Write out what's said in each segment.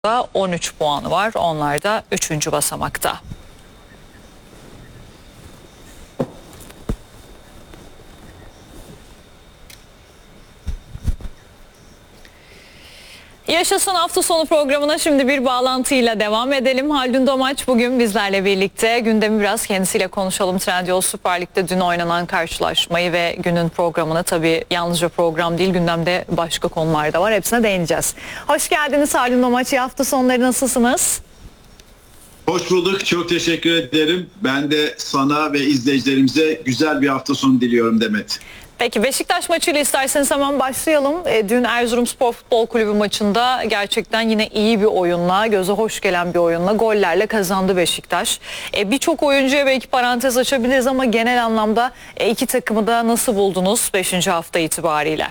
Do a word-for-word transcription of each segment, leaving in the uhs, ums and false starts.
on üç puanı var. Onlar da üçüncü basamakta. Yaşasın hafta sonu programına şimdi bir bağlantıyla devam edelim. Haldun Domaç bugün bizlerle birlikte. Gündemi biraz kendisiyle konuşalım. Trendyol Süper Lig'de dün oynanan karşılaşmayı ve günün programını, tabii yalnızca program değil, gündemde başka konular da var. Hepsine değineceğiz. Hoş geldiniz Haldun Domaç. İyi hafta sonları, nasılsınız? Hoş bulduk. Çok teşekkür ederim. Ben de sana ve izleyicilerimize güzel bir hafta sonu diliyorum Demet. Peki Beşiktaş maçıyla isterseniz hemen başlayalım. E, dün Erzurumspor Futbol Kulübü maçında gerçekten yine iyi bir oyunla, göze hoş gelen bir oyunla, gollerle kazandı Beşiktaş. E, Birçok oyuncuya belki parantez açabiliriz ama genel anlamda e, iki takımı da nasıl buldunuz beşinci hafta itibariyle?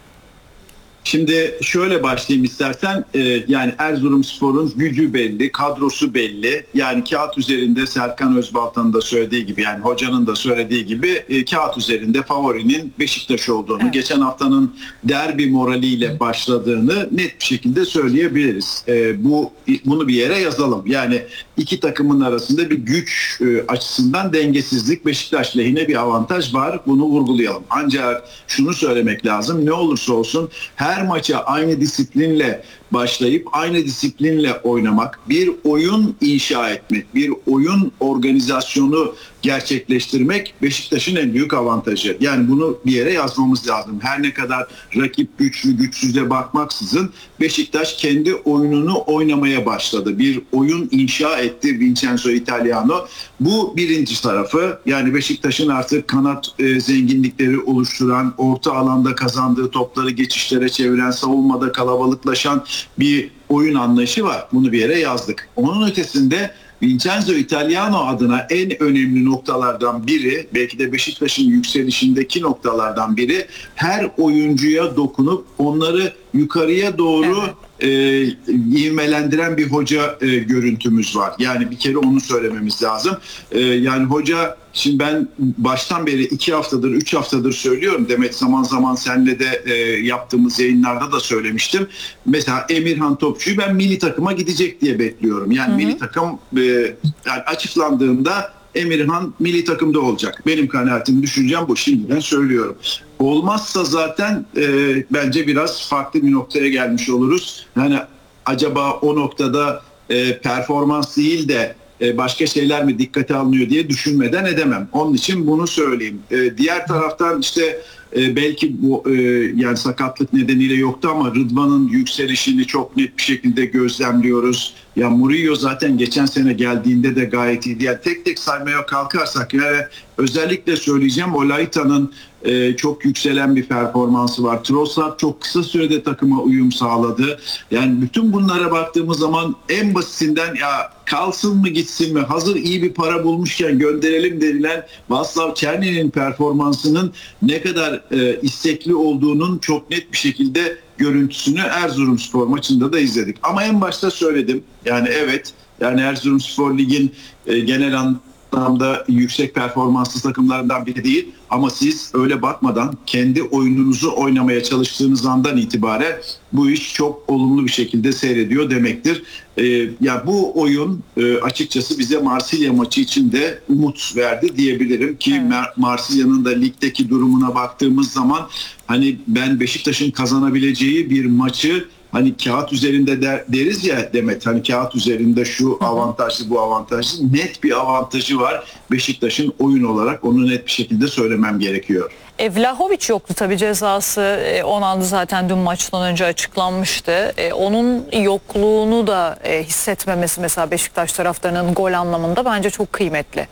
Şimdi şöyle başlayayım istersen. Ee, yani Erzurumspor'un gücü belli, kadrosu belli. Yani kağıt üzerinde Serkan Özbaltan'ın da söylediği gibi, yani hocanın da söylediği gibi e, kağıt üzerinde favorinin Beşiktaş olduğunu, evet, geçen haftanın derbi moraliyle başladığını net bir şekilde söyleyebiliriz. E, bu bunu bir yere yazalım. Yani iki takımın arasında bir güç e, açısından dengesizlik, Beşiktaş lehine bir avantaj var. Bunu vurgulayalım. Ancak şunu söylemek lazım. Ne olursa olsun her maça aynı disiplinle başlayıp aynı disiplinle oynamak, bir oyun inşa etmek, bir oyun organizasyonu gerçekleştirmek Beşiktaş'ın en büyük avantajı. Yani bunu bir yere yazmamız lazım. Her ne kadar rakip güçlü güçsüze bakmaksızın Beşiktaş kendi oyununu oynamaya başladı. Bir oyun inşa etti Vincenzo Italiano. Bu birinci tarafı. Yani Beşiktaş'ın artık kanat e, zenginlikleri oluşturan, orta alanda kazandığı topları geçişlere çeviren, savunmada kalabalıklaşan bir oyun anlayışı var. Bunu bir yere yazdık. Onun ötesinde Vincenzo Italiano adına en önemli noktalardan biri, belki de Beşiktaş'ın yükselişindeki noktalardan biri, her oyuncuya dokunup onları yukarıya doğru evet. e, ivmelendiren bir hoca e, görüntümüz var. Yani bir kere onu söylememiz lazım. E, yani hoca, şimdi ben baştan beri iki haftadır, üç haftadır söylüyorum Demet, zaman zaman seninle de e, yaptığımız yayınlarda da söylemiştim. Mesela Emirhan Topçu'yu ben milli takıma gidecek diye bekliyorum. Yani hı hı. milli takım e, yani açıklandığında Emirhan milli takımda olacak. Benim kanaatim, düşüncem bu. Şimdiden söylüyorum. Olmazsa zaten e, bence biraz farklı bir noktaya gelmiş oluruz. Yani acaba o noktada e, performans değil de e, başka şeyler mi dikkate alınıyor diye düşünmeden edemem. Onun için bunu söyleyeyim. E, diğer taraftan işte e, belki bu e, yani sakatlık nedeniyle yoktu ama Rıdvan'ın yükselişini çok net bir şekilde gözlemliyoruz. Ya Murillo zaten geçen sene geldiğinde de gayet iyiydi. Yani tek tek saymaya kalkarsak, yani özellikle söyleyeceğim, Olaita'nın e, çok yükselen bir performansı var. Trossard çok kısa sürede takıma uyum sağladı. Yani bütün bunlara baktığımız zaman en basitinden ya kalsın mı gitsin mi, hazır iyi bir para bulmuşken gönderelim denilen Václav Černy'nin performansının ne kadar e, istekli olduğunun çok net bir şekilde görüntüsünü Erzurumspor maçında da izledik. Ama en başta söyledim. Yani evet, yani Erzurumspor Lig'in e, genel anlamda yüksek performanslı takımlarından biri değil. Ama siz öyle bakmadan kendi oyununuzu oynamaya çalıştığınız andan itibaren bu iş çok olumlu bir şekilde seyrediyor demektir. Ee, ya bu oyun e, açıkçası bize Marsilya maçı için de umut verdi diyebilirim ki evet. Mar- Marsilya'nın da ligdeki durumuna baktığımız zaman hani ben Beşiktaş'ın kazanabileceği bir maçı, hani kağıt üzerinde der, deriz ya Demet, hani kağıt üzerinde şu avantajlı bu avantajlı, net bir avantajı var Beşiktaş'ın oyun olarak, onu net bir şekilde söylemem gerekiyor. E, Vlahovic yoktu tabii, cezası e, on aldı zaten, dün maçtan önce açıklanmıştı. E, onun yokluğunu da e, hissetmemesi mesela Beşiktaş taraftarının gol anlamında bence çok kıymetli.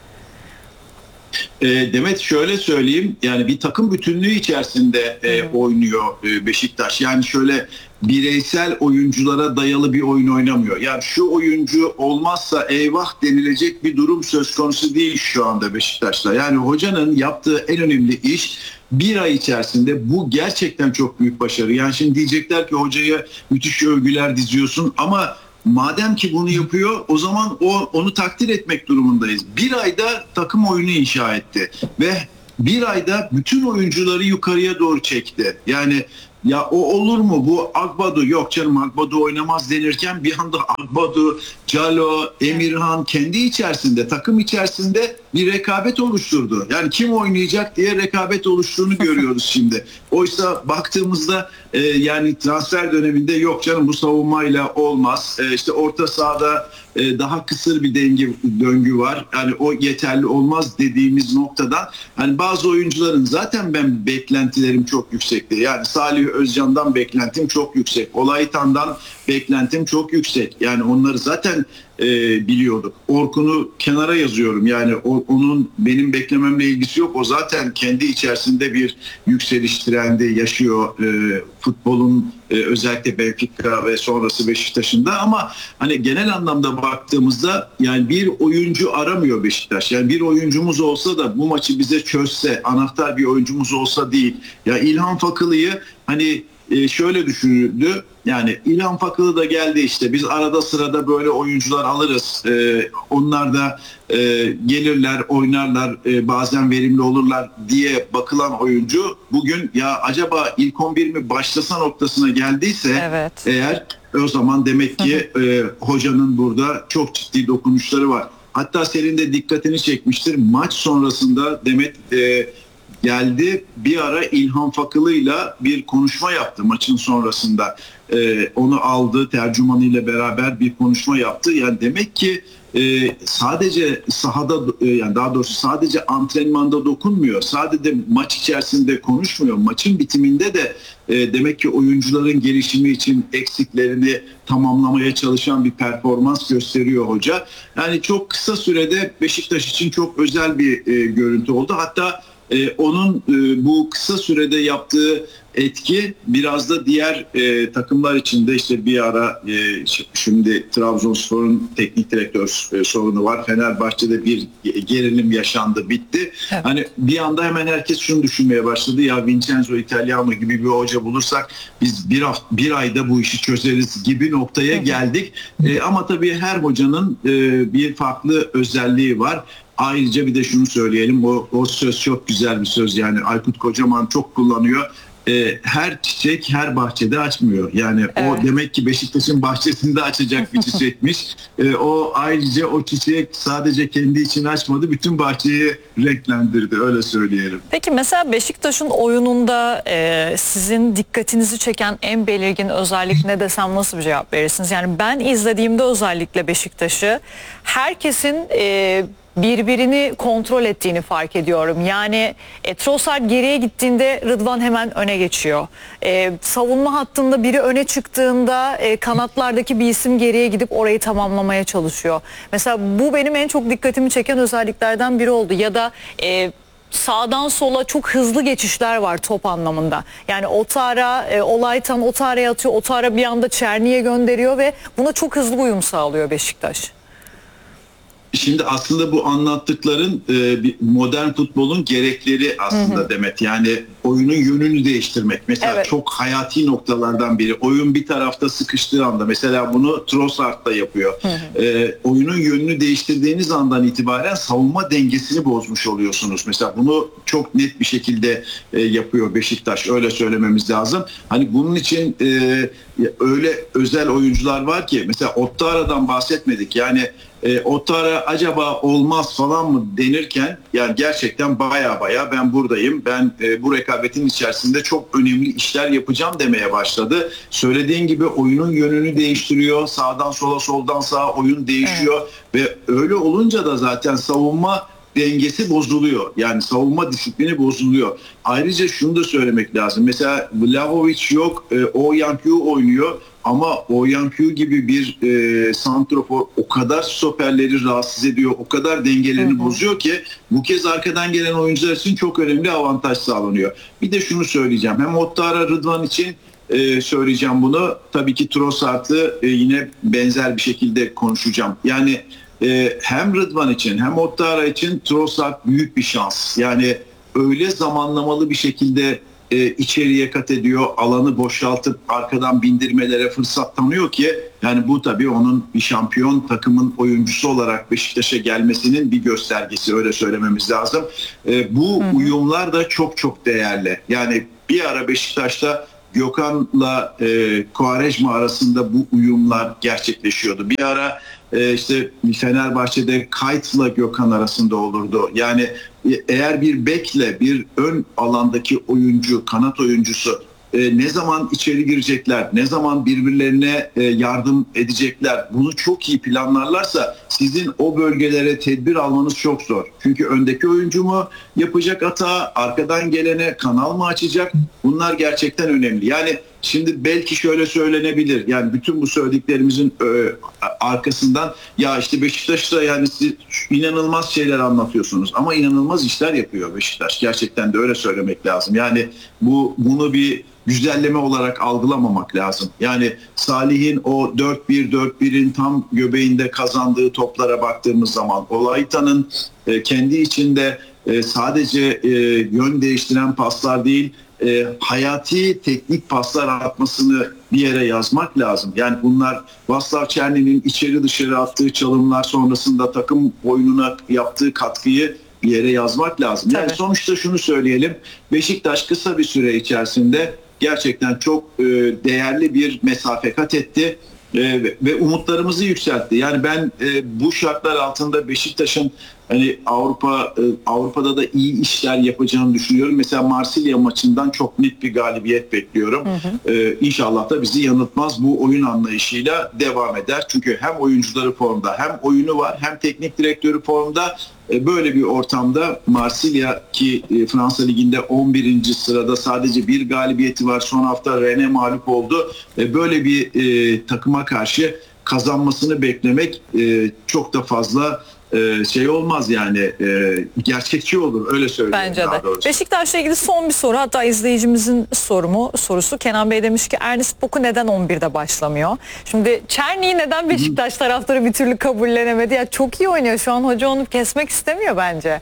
E, Demet şöyle söyleyeyim, yani bir takım bütünlüğü içerisinde e, oynuyor e, Beşiktaş. Yani şöyle bireysel oyunculara dayalı bir oyun oynamıyor. Yani şu oyuncu olmazsa eyvah denilecek bir durum söz konusu değil şu anda Beşiktaş'ta. Yani hocanın yaptığı en önemli iş, bir ay içerisinde bu gerçekten çok büyük başarı. Yani şimdi diyecekler ki hocaya müthiş övgüler diziyorsun ama madem ki bunu yapıyor, o zaman o onu takdir etmek durumundayız. Bir ayda takım oyunu inşa etti ve bir ayda bütün oyuncuları yukarıya doğru çekti. Yani ya o olur mu? Bu Agbadu, yok canım Agbadu oynamaz denirken bir anda Agbadu, Calo, Emirhan kendi içerisinde, takım içerisinde bir rekabet oluşturdu. Yani kim oynayacak diye rekabet oluştuğunu görüyoruz şimdi. Oysa baktığımızda e, yani transfer döneminde yok canım bu savunmayla olmaz. E, işte orta sahada e, daha kısır bir denge döngü var. Yani o yeterli olmaz dediğimiz noktadan hani bazı oyuncuların zaten ben beklentilerim çok yüksekti. Yani Salih Özcan'dan beklentim çok yüksek. Olaytan'dan beklentim çok yüksek. Yani onları zaten e, biliyorduk. Orkun'u kenara yazıyorum. Yani o, onun benim beklememle ilgisi yok. O zaten kendi içerisinde bir yükseliş trendi yaşıyor. E, futbolun e, özellikle Benfica ve sonrası Beşiktaş'ında ama hani genel anlamda baktığımızda yani bir oyuncu aramıyor Beşiktaş. Yani bir oyuncumuz olsa da bu maçı bize çözse, anahtar bir oyuncumuz olsa değil. Ya İlhan Fakılı'yı hani e, şöyle düşünüldü. Yani İlhan Fakılı da geldi işte biz arada sırada böyle oyuncular alırız. Ee, onlar da e, gelirler, oynarlar, e, bazen verimli olurlar diye bakılan oyuncu bugün ya acaba ilk on bir mi başlasa noktasına geldiyse evet. eğer o zaman demek ki e, hocanın burada çok ciddi dokunuşları var. Hatta senin de dikkatini çekmiştir. Maç sonrasında Demet e, geldi bir ara İlhan Fakılı'yla bir konuşma yaptı maçın sonrasında. Ee, onu aldı tercümanıyla beraber bir konuşma yaptı. Yani demek ki e, sadece sahada e, yani daha doğrusu sadece antrenmanda dokunmuyor. Sadece maç içerisinde konuşmuyor. Maçın bitiminde de e, demek ki oyuncuların gelişimi için eksiklerini tamamlamaya çalışan bir performans gösteriyor hoca. Yani çok kısa sürede Beşiktaş için çok özel bir e, görüntü oldu. Hatta Ee, onun e, bu kısa sürede yaptığı etki biraz da diğer e, takımlar için de işte bir ara e, şimdi Trabzonspor'un teknik direktör e, sorunu var. Fenerbahçe'de bir gerilim yaşandı, bitti. Evet. Hani bir anda hemen herkes şunu düşünmeye başladı. Ya Vincenzo Italiano gibi bir hoca bulursak biz bir hafta, bir ayda bu işi çözeriz gibi noktaya geldik. E, ama tabii her hocanın e, bir farklı özelliği var. Ayrıca bir de şunu söyleyelim, o, o söz çok güzel bir söz yani Aykut Kocaman çok kullanıyor. Ee, her çiçek her bahçede açmıyor. Yani evet. O demek ki Beşiktaş'ın bahçesinde açacak bir çiçekmiş. Ee, o ayrıca o çiçek sadece kendi için açmadı, bütün bahçeyi renklendirdi öyle söyleyelim. Peki mesela Beşiktaş'ın oyununda e, sizin dikkatinizi çeken en belirgin özellik ne desem nasıl bir cevap verirsiniz? Yani ben izlediğimde özellikle Beşiktaş'ı herkesin e, birbirini kontrol ettiğini fark ediyorum. Yani e, Trossard geriye gittiğinde Rıdvan hemen öne geçiyor. E, savunma hattında biri öne çıktığında e, kanatlardaki bir isim geriye gidip orayı tamamlamaya çalışıyor. Mesela bu benim en çok dikkatimi çeken özelliklerden biri oldu. Ya da e, sağdan sola çok hızlı geçişler var top anlamında. Yani Otara, e, Olaytan Otara'ya atıyor. Otara bir anda Çerni'ye gönderiyor ve buna çok hızlı uyum sağlıyor Beşiktaş. Şimdi aslında bu anlattıkların e, modern futbolun gerekleri aslında, hı hı. Demet. Yani oyunun yönünü değiştirmek. Mesela evet. Çok hayati noktalardan biri. Oyun bir tarafta sıkıştığı anda mesela bunu Trossard da yapıyor. Hı hı. E, oyunun yönünü değiştirdiğiniz andan itibaren savunma dengesini bozmuş oluyorsunuz. Mesela bunu çok net bir şekilde e, yapıyor Beşiktaş. Öyle söylememiz lazım. Hani bunun için e, öyle özel oyuncular var ki mesela Ottara'dan bahsetmedik. Yani E, Otara acaba olmaz falan mı denirken yani gerçekten baya baya ben buradayım, ben e, bu rekabetin içerisinde çok önemli işler yapacağım demeye başladı. Söylediğin gibi oyunun yönünü değiştiriyor, sağdan sola soldan sağa oyun değişiyor, evet. Ve öyle olunca da zaten savunma dengesi bozuluyor. Yani savunma disiplini bozuluyor. Ayrıca şunu da söylemek lazım. Mesela Vlahovic yok, e, Oyankyu oynuyor. Ama Oyankyu gibi bir e, santrofor o kadar stoperleri rahatsız ediyor, o kadar dengelerini hı hı. bozuyor ki bu kez arkadan gelen oyuncular için çok önemli avantaj sağlanıyor. Bir de şunu söyleyeceğim. Hem Ottara, Rıdvan için e, söyleyeceğim bunu. Tabii ki Trossard'ı e, yine benzer bir şekilde konuşacağım. Yani e, hem Rıdvan için hem Ottara için Trossard büyük bir şans. Yani öyle zamanlamalı bir şekilde e, içeriye kat ediyor, alanı boşaltıp arkadan bindirmelere fırsat tanıyor ki yani bu tabii onun bir şampiyon takımın oyuncusu olarak Beşiktaş'a gelmesinin bir göstergesi, öyle söylememiz lazım. E, bu hı hı. uyumlar da çok çok değerli. Yani bir ara Beşiktaş'ta Gökhan'la e, Quaresma arasında bu uyumlar gerçekleşiyordu. Bir ara e, işte Fenerbahçe'de Kayt'la Gökhan arasında olurdu. Yani e, eğer bir bekle bir ön alandaki oyuncu, kanat oyuncusu e, ne zaman içeri girecekler, ne zaman birbirlerine e, yardım edecekler, bunu çok iyi planlarlarsa sizin o bölgelere tedbir almanız çok zor. Çünkü öndeki oyuncu mu yapacak hata, arkadan gelene kanal mı açacak? Bunlar gerçekten önemli. Yani şimdi belki şöyle söylenebilir. Yani bütün bu söylediklerimizin e, arkasından ya işte Beşiktaş'ta yani siz inanılmaz şeyler anlatıyorsunuz ama inanılmaz işler yapıyor Beşiktaş. Gerçekten de öyle söylemek lazım. Yani bu bunu bir güzelleme olarak algılamamak lazım. Yani Salih'in o dört bir dört birin tam göbeğinde kazandığı toplara baktığımız zaman, Olaytan'ın e, kendi içinde e, sadece e, yön değiştiren paslar değil, e, hayati teknik paslar atmasını bir yere yazmak lazım. Yani bunlar Vaslav Çerni'nin içeri dışarı attığı çalımlar sonrasında takım oyununa yaptığı katkıyı bir yere yazmak lazım. Yani Tabii. sonuçta şunu söyleyelim. Beşiktaş kısa bir süre içerisinde gerçekten çok e, değerli bir mesafe kat etti e, ve umutlarımızı yükseltti. Yani ben e, bu şartlar altında Beşiktaş'ın hani Avrupa e, Avrupa'da da iyi işler yapacağını düşünüyorum. Mesela Marsilya maçından çok net bir galibiyet bekliyorum. Hı hı. E, İnşallah da bizi yanıltmaz, bu oyun anlayışıyla devam eder. Çünkü hem oyuncuları formda, hem oyunu var, hem teknik direktörü formda. Böyle bir ortamda Marsilya ki Fransa Ligi'nde on birinci sırada sadece bir galibiyeti var. Son hafta Rennes'e mağlup oldu. Böyle bir e, takıma karşı kazanmasını beklemek e, çok da fazla e, şey olmaz yani e, gerçekçi olur, öyle söyleyeyim. Bence de. Doğrusu. Beşiktaş'la ilgili son bir soru, hatta izleyicimizin sorumu sorusu. Kenan Bey demiş ki Ernest Boku neden on birde başlamıyor? Şimdi Çerni'yi neden Beşiktaş taraftarı bir türlü kabullenemedi? Ya çok iyi oynuyor şu an, hoca onu kesmek istemiyor bence.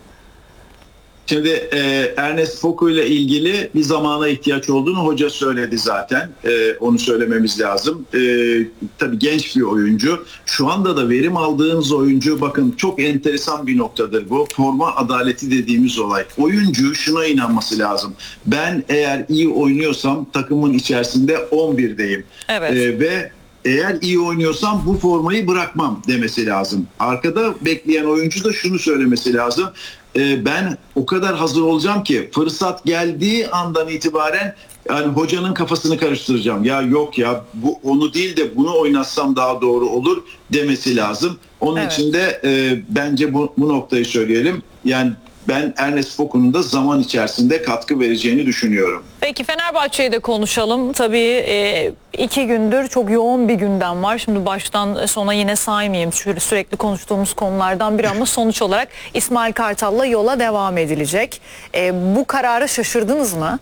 Şimdi e, Ernest Foku ile ilgili bir zamana ihtiyaç olduğunu hoca söyledi zaten. E, onu söylememiz lazım. E, tabii genç bir oyuncu. Şu anda da verim aldığımız oyuncu, bakın çok enteresan bir noktadır bu. Forma adaleti dediğimiz olay. Oyuncu şuna inanması lazım. Ben eğer iyi oynuyorsam takımın içerisinde on birdeyim. Evet. E, ve eğer iyi oynuyorsam bu formayı bırakmam demesi lazım. Arkada bekleyen oyuncu da şunu söylemesi lazım. Ben o kadar hazır olacağım ki fırsat geldiği andan itibaren yani hocanın kafasını karıştıracağım. Ya yok ya, bu onu değil de bunu oynatsam daha doğru olur demesi lazım. Onun evet. için de e, bence bu, bu noktayı söyleyelim. Yani ben Ernest Foku'nun da zaman içerisinde katkı vereceğini düşünüyorum. Peki Fenerbahçe'yi de konuşalım. Tabii e, iki gündür çok yoğun bir gündem var. Şimdi baştan sona yine saymayayım. Şöyle sürekli konuştuğumuz konulardan biri ama sonuç olarak İsmail Kartal'la yola devam edilecek. E, bu karara şaşırdınız mı?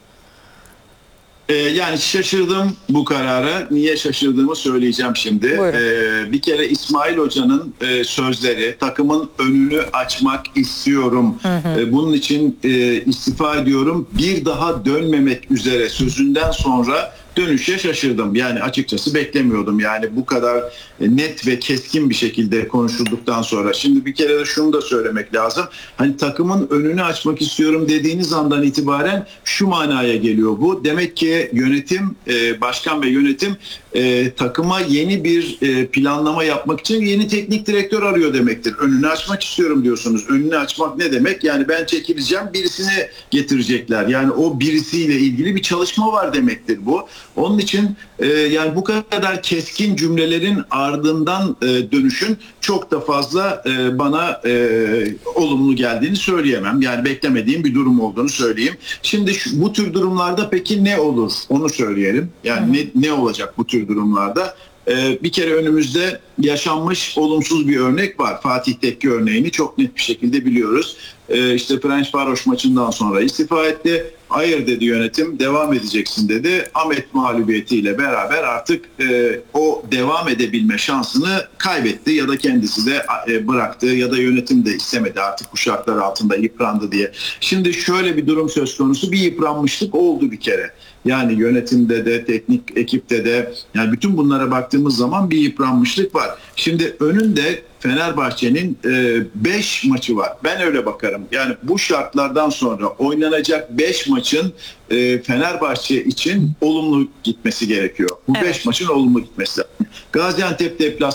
Ee, yani şaşırdım bu karara. Niye şaşırdığımı söyleyeceğim şimdi. Ee, bir kere İsmail Hoca'nın e, sözleri, takımın önünü açmak istiyorum. Hı hı. E, bunun için e, istifa ediyorum. Bir daha dönmemek üzere sözünden sonra dönüşe şaşırdım. Yani açıkçası beklemiyordum. Yani bu kadar net ve keskin bir şekilde konuşulduktan sonra. Şimdi bir kere de şunu da söylemek lazım. Hani takımın önünü açmak istiyorum dediğiniz andan itibaren şu manaya geliyor bu. Demek ki yönetim, başkan ve yönetim takıma yeni bir planlama yapmak için yeni teknik direktör arıyor demektir. Önünü açmak istiyorum diyorsunuz. Önünü açmak ne demek? Yani ben çekileceğim, birisini getirecekler. Yani o birisiyle ilgili bir çalışma var demektir bu. Onun için e, yani bu kadar keskin cümlelerin ardından e, dönüşün çok da fazla e, bana e, olumlu geldiğini söyleyemem. Yani beklemediğim bir durum olduğunu söyleyeyim. Şimdi şu, bu tür durumlarda peki ne olur? Onu söyleyelim. Yani ne, ne olacak bu tür durumlarda? Ee, bir kere önümüzde yaşanmış olumsuz bir örnek var. Fatih Tekke örneğini çok net bir şekilde biliyoruz. Ee, işte Ferencvaros maçından sonra istifa etti. Hayır dedi yönetim, devam edeceksin dedi. Ahmet mağlubiyetiyle beraber artık e, o devam edebilme şansını kaybetti ya da kendisi de e, bıraktı ya da yönetim de istemedi artık bu şartlar altında, yıprandı diye. Şimdi şöyle bir durum söz konusu, bir yıpranmışlık oldu bir kere. Yani yönetimde de, teknik ekipte de, yani bütün bunlara baktığımız zaman bir yıpranmışlık var. Şimdi önünde Fenerbahçe'nin beş maçı var. Ben öyle bakarım. Yani bu şartlardan sonra oynanacak beş maçın e, Fenerbahçe için olumlu gitmesi gerekiyor. Bu beş Evet. maçın olumlu gitmesi lazım. Gaziantep deplasmanı